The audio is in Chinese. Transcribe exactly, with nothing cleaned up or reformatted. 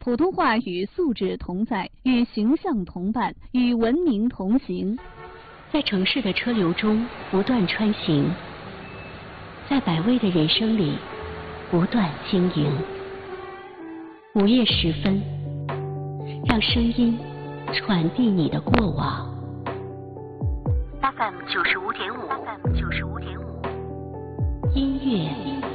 普通话与素质同在，与形象同伴，与文明同行。 在城市的车流中不断穿行，在百味的人生里不断经营。午夜时分，让声音传递你的过往。F M 九十五点五，F M 九十五点五，音乐